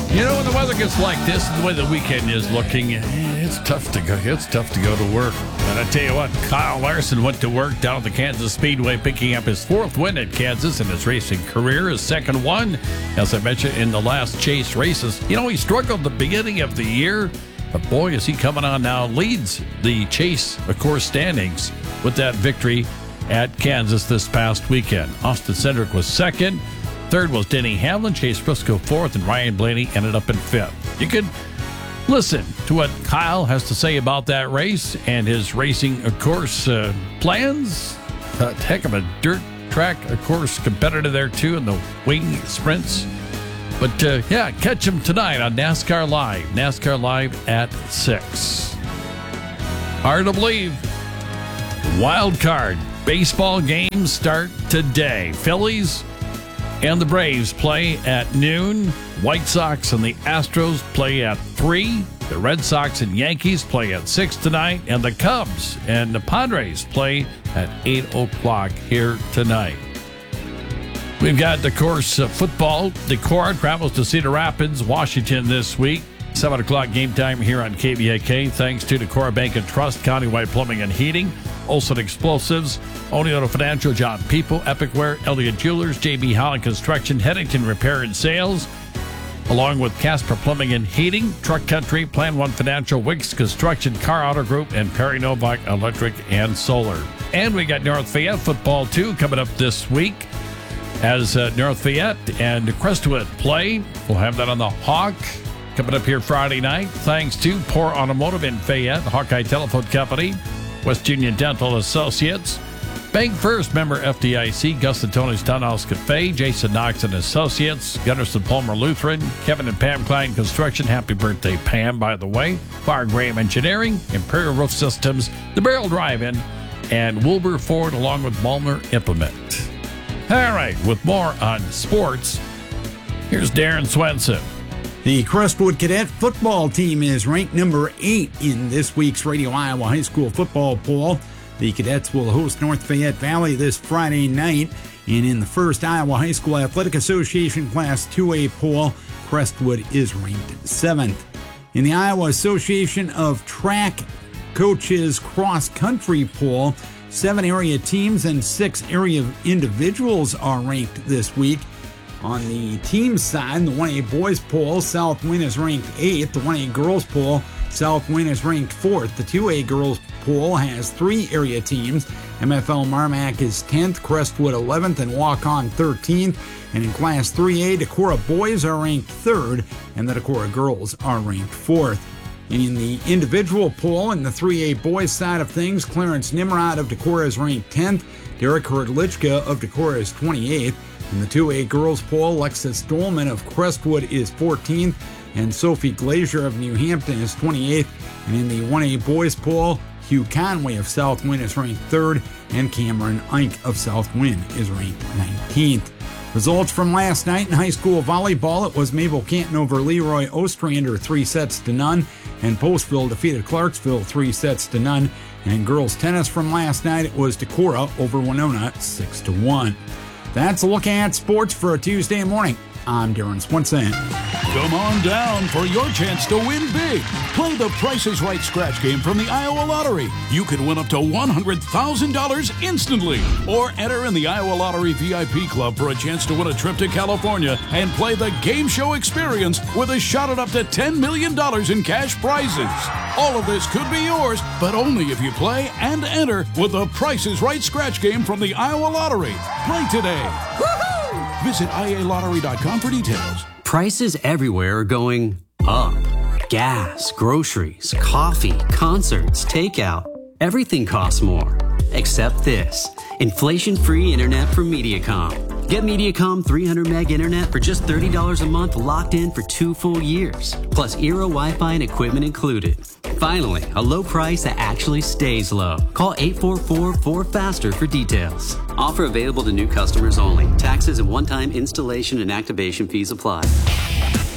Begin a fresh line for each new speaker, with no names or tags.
You know, when the weather gets like this, and the way the weekend is looking, it's tough to go. It's tough to go to work. And I tell you what, Kyle Larson went to work down at the Kansas Speedway, picking up his 4th win at Kansas in his racing career, his 2nd one, as I mentioned, in the last Chase races. You know, he struggled at the beginning of the year, but boy, is he coming on now. Leads the Chase, of course, standings with that victory at Kansas this past weekend. Austin Cindric was 2nd. 3rd was Denny Hamlin, Chase Briscoe 4th, and Ryan Blaney ended up in 5th. You could listen to what Kyle has to say about that race and his racing, of course, plans. A heck of a dirt track, of course, competitor there, too, in the wing sprints. But, yeah, catch him tonight on NASCAR Live. NASCAR Live at 6. Hard to believe. Wild card baseball games start today. Phillies and the Braves play at noon. White Sox and the Astros play at 3. The Red Sox and Yankees play at 6 tonight. And the Cubs and the Padres play at 8 o'clock here tonight. We've got, of course, football. Decorah travels to Cedar Rapids, Washington this week. 7 o'clock game time here on KBAK. Thanks to Decorah Bank and Trust, Countywide Plumbing and Heating, Olson Explosives, Oneonta Financial, John People, Epicware, Elliott Jewelers, JB Holland Construction, Headington Repair and Sales, along with Casper Plumbing and Heating, Truck Country, Plan One Financial, Wicks Construction, Car Auto Group, and Perry Novak Electric and Solar. And we got North Fayette football, too, coming up this week as North Fayette and Crestwood play. We'll have that on the Hawk coming up here Friday night. Thanks to Poor Automotive in Fayette, Hawkeye Telephone Company, West Union Dental Associates, Bank First, member FDIC, Gus and Tony's Townhouse Cafe, Jason Knox and Associates, Gunderson Palmer Lutheran, Kevin and Pam Klein Construction. Happy birthday, Pam, by the way. Fire Graham Engineering, Imperial Roof Systems, The Barrel Drive-In, and Wilbur Ford, along with Balmer Implement. All right, with more on sports, here's Darren Swenson.
The Crestwood Cadet football team is ranked number 8 in this week's Radio Iowa High School football poll. The Cadets will host North Fayette Valley this Friday night. And in the first Iowa High School Athletic Association Class 2A poll, Crestwood is ranked 7th. In the Iowa Association of Track Coaches Cross Country poll, 7 area teams and 6 area individuals are ranked this week. On the team side, the 1A boys poll, Southwind is ranked 8th. The 1A girls poll, Southwind is ranked 4th. The 2A girls poll has 3 area teams. MFL Marmac is 10th, Crestwood 11th, and Waukon 13th. And in Class 3A, Decorah boys are ranked 3rd, and the Decorah girls are ranked 4th. In the individual poll, in the 3A boys side of things, Clarence Nimrod of Decorah is ranked 10th. Derek Herdlichka of Decorah is 28th. In the 2A girls poll, Alexis Dolman of Crestwood is 14th, and Sophie Glazier of New Hampton is 28th. And in the 1A boys poll, Hugh Conway of Southwind is ranked 3rd, and Cameron Ike of Southwind is ranked 19th. Results from last night in high school volleyball, it was Mabel Canton over Leroy Ostrander 3-0, and Postville defeated Clarksville 3-0. And in girls tennis from last night, it was Decorah over Winona 6-1. That's a look at sports for a Tuesday morning. I'm Darren Swenson.
Come on down for your chance to win big. Play the Price is Right scratch game from the Iowa Lottery. You could win up to $100,000 instantly. Or enter in the Iowa Lottery VIP Club for a chance to win a trip to California and play the game show experience with a shot at up to $10 million in cash prizes. All of this could be yours, but only if you play and enter with the Price is Right scratch game from the Iowa Lottery. Play today. Woohoo! Visit IALottery.com for details.
Prices everywhere are going up. Gas, groceries, coffee, concerts, takeout. Everything costs more. Except this. Inflation-free internet from Mediacom. Get Mediacom 300 meg internet for just $30 a month, locked in for 2 full years. Plus Eero Wi-Fi and equipment included. Finally, a low price that actually stays low. Call 844-4FASTER for details. Offer available to new customers only. Taxes and one-time installation and activation fees apply.